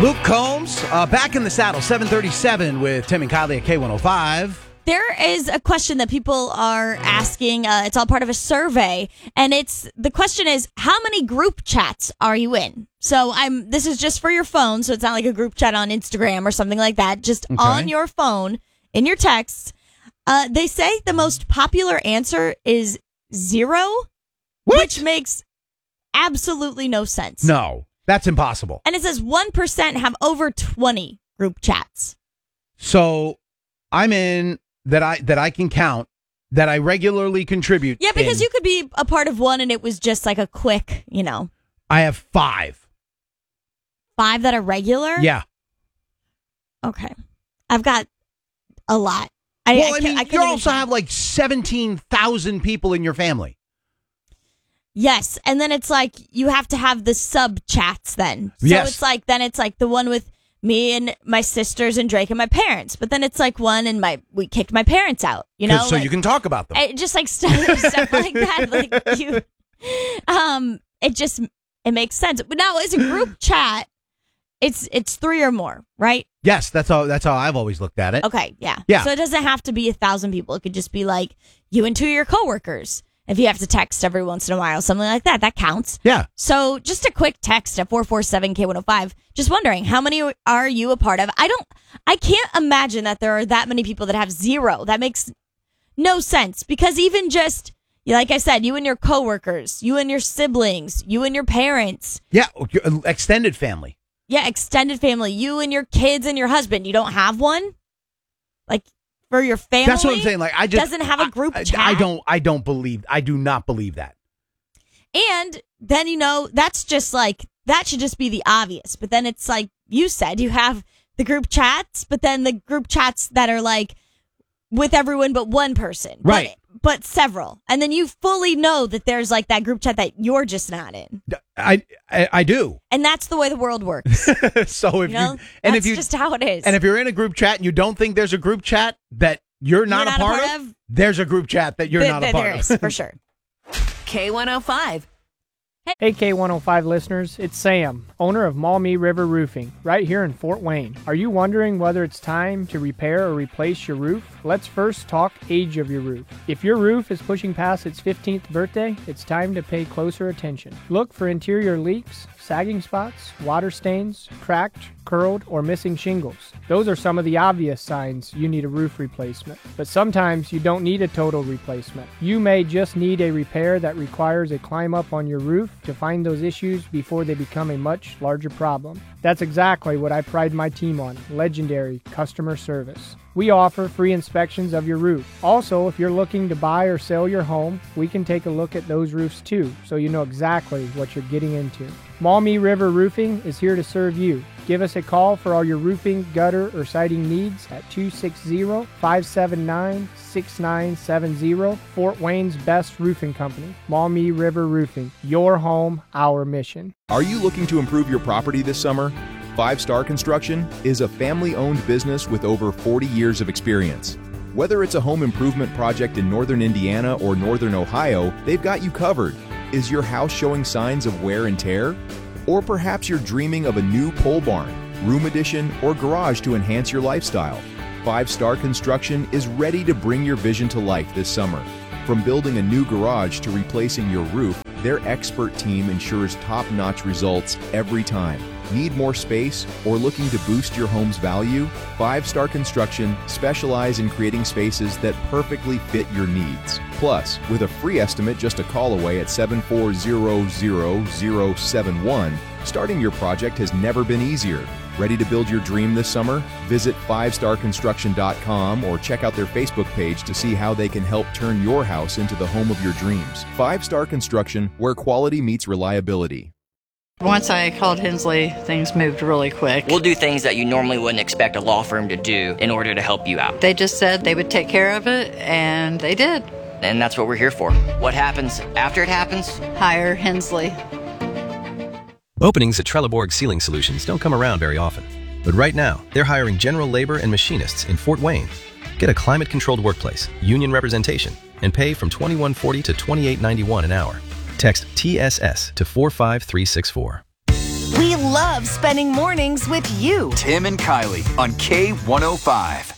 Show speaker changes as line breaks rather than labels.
Luke Combs, back in the saddle, 7:37 with Tim and Kylie at K105.
There is a question that people are asking. It's all part of a survey, and the question is, how many group chats are you in? So this is just for your phone, so it's not like a group chat on Instagram or something like that. Just on your phone, in your texts. They say the most popular answer is 0, which makes absolutely no sense.
No, that's impossible.
And it says 1% have over 20 group chats.
So I'm in that I can count, that I regularly contribute.
Yeah, because you could be a part of one and it was just like a quick,
I have 5.
5 that are regular?
Yeah.
Okay. I've got a lot.
You also have like 17,000 people in your family.
Yes, and then it's like you have to have the sub chats then. So
yes.
It's like the one with me and my sisters and Drake and my parents. But then it's like one and we kicked my parents out,
So you can talk about them.
Just like stuff like that. Like it makes sense. But now as a group chat, it's 3 or more, right?
Yes, that's how I've always looked at it.
Okay, yeah.
Yeah.
So it doesn't have to be 1,000 people. It could just be like you and 2 of your coworkers. If you have to text every once in a while, something like that counts.
Yeah.
So just a quick text at 447K105. Just wondering, how many are you a part of? I can't imagine that there are that many people that have 0. That makes no sense, because even just, like I said, you and your coworkers, you and your siblings, you and your parents.
Yeah, extended family.
Yeah, extended family. You and your kids and your husband. You don't have one? Like, for your family?
That's what I'm saying. Like, I just
doesn't have a group chat.
I do not believe that.
And then, that's just like, that should just be the obvious. But then it's like you said, you have the group chats, but then the group chats that are like with everyone but one person.
Right.
But several. And then you fully know that there's like that group chat that you're just not in.
I do.
And that's the way the world works.
So
that's just how it is.
And if you're in a grouop chat and you don't think there's a group chat that you're not a part of, there's a group chat that you're not a part of.
There is, for sure.
K105.
Hey K105 listeners, it's Sam, owner of Maumee River Roofing, right here in Fort Wayne. Are you wondering whether it's time to repair or replace your roof? Let's first talk age of your roof. If your roof is pushing past its 15th birthday, it's time to pay closer attention. Look for interior leaks, sagging spots, water stains, cracked, curled, or missing shingles. Those are some of the obvious signs you need a roof replacement. But sometimes you don't need a total replacement. You may just need a repair that requires a climb up on your roof to find those issues before they become a much larger problem. That's exactly what I pride my team on: legendary customer service. We offer free inspections of your roof. Also, if you're looking to buy or sell your home, we can take a look at those roofs too, so you know exactly what you're getting into. Maumee River Roofing is here to serve you. Give us a call for all your roofing, gutter, or siding needs at 260-579-6970. Fort Wayne's best roofing company, Maumee River Roofing. Your home, our mission.
Are you looking to improve your property this summer? 5 Star Construction is a family-owned business with over 40 years of experience. Whether it's a home improvement project in northern Indiana or northern Ohio, they've got you covered. Is your house showing signs of wear and tear? Or perhaps you're dreaming of a new pole barn, room addition, or garage to enhance your lifestyle. 5 Star Construction is ready to bring your vision to life this summer. From building a new garage to replacing your roof, their expert team ensures top-notch results every time. Need more space or looking to boost your home's value? 5 Star Construction specialize in creating spaces that perfectly fit your needs. Plus, with a free estimate just a call away at 7400071, starting your project has never been easier. Ready to build your dream this summer? Visit 5starconstruction.com or check out their Facebook page to see how they can help turn your house into the home of your dreams. 5 Star Construction, where quality meets reliability.
Once I called Hensley, things moved really quick.
We'll do things that you normally wouldn't expect a law firm to do in order to help you out.
They just said they would take care of it, and they did.
And that's what we're here for. What happens after it happens?
Hire Hensley.
Openings at Trelleborg Ceiling Solutions don't come around very often. But right now, they're hiring general labor and machinists in Fort Wayne. Get a climate-controlled workplace, union representation, and pay from $21.40 to $28.91 an hour. Text TSS to 45364.
We
love spending mornings with you.
Tim and Kylie on K105.